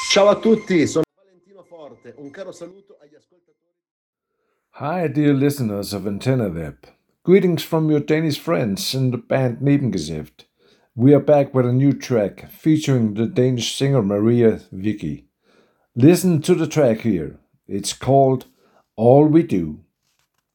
Ciao a tutti, sono Valentino Forte. Un caro saluto agli ascoltatori. Hi, dear listeners of Antenna Web. Greetings from your Danish friends in the band Nebengeschäft. We are back with a new track featuring the Danish singer Maria Vicky. Listen to the track here. It's called All We Do.